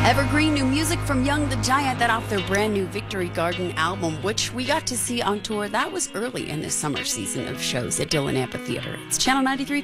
Evergreen new music from Young the Giant, that off their brand new Victory Garden album, which we got to see on tour. That was early in the summer season of shows at Dillon Amphitheater. It's Channel 93.3.